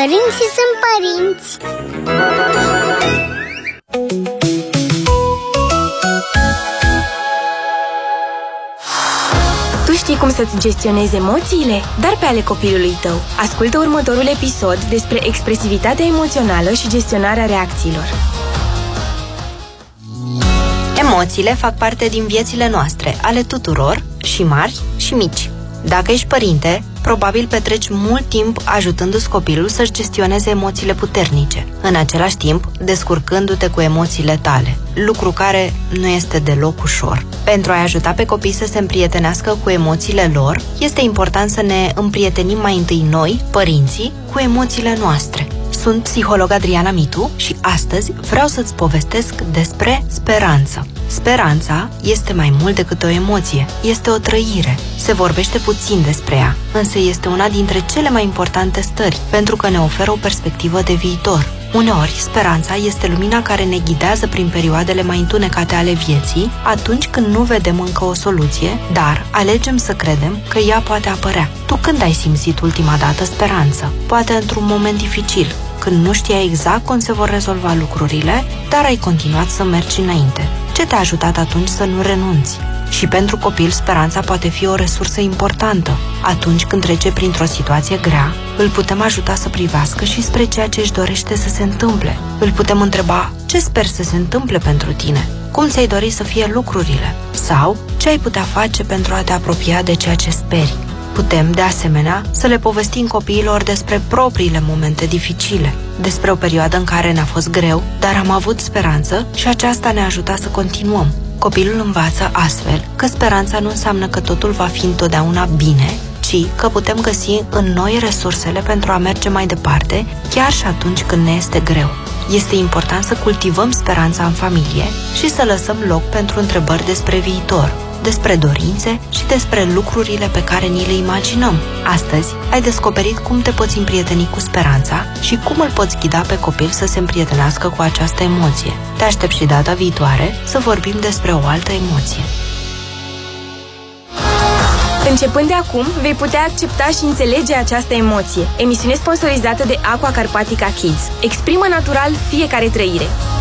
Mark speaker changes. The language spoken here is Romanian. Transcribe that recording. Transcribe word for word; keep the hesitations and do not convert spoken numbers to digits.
Speaker 1: Părinții sunt părinți.
Speaker 2: Tu știi cum să-ți gestionezi emoțiile? Dar pe ale copilului tău. Ascultă următorul episod despre expresivitatea emoțională și gestionarea reacțiilor.
Speaker 3: Emoțiile fac parte din viețile noastre, ale tuturor, și mari și mici. Dacă ești părinte, probabil petreci mult timp ajutându-ți copilul să-și gestioneze emoțiile puternice, în același timp descurcându-te cu emoțiile tale, lucru care nu este deloc ușor. Pentru a-i ajuta pe copii să se împrietenească cu emoțiile lor, este important să ne împrietenim mai întâi noi, părinții, cu emoțiile noastre. Sunt psiholog Adriana Mitu și astăzi vreau să-ți povestesc despre speranță. Speranța este mai mult decât o emoție, este o trăire. Se vorbește puțin despre ea, însă este una dintre cele mai importante stări, pentru că ne oferă o perspectivă de viitor. Uneori, speranța este lumina care ne ghidează prin perioadele mai întunecate ale vieții, atunci când nu vedem încă o soluție, dar alegem să credem că ea poate apărea. Tu când ai simțit ultima dată speranță? Poate într-un moment dificil, când nu știai exact cum se vor rezolva lucrurile, dar ai continuat să mergi înainte. Ce te-a ajutat atunci să nu renunți? Și pentru copil, speranța poate fi o resursă importantă. Atunci când trece printr-o situație grea, îl putem ajuta să privească și spre ceea ce își dorește să se întâmple. Îl putem întreba: ce sper să se întâmple pentru tine? Cum ți-ai dori să fie lucrurile? Sau ce ai putea face pentru a te apropia de ceea ce speri? Putem, de asemenea, să le povestim copiilor despre propriile momente dificile, despre o perioadă în care ne-a fost greu, dar am avut speranță și aceasta ne-a ajutat să continuăm. Copilul învață astfel că speranța nu înseamnă că totul va fi întotdeauna bine, ci că putem găsi în noi resursele pentru a merge mai departe, chiar și atunci când ne este greu. Este important să cultivăm speranța în familie și să lăsăm loc pentru întrebări despre viitor, despre dorințe și despre lucrurile pe care ni le imaginăm. Astăzi ai descoperit cum te poți împrieteni cu speranța și cum îl poți ghida pe copil să se împrietenească cu această emoție. Te aștept și data viitoare să vorbim despre o altă emoție.
Speaker 2: Începând de acum, vei putea accepta și înțelege această emoție. Emisiune sponsorizată de Aqua Carpatica Kids. Exprimă natural fiecare trăire.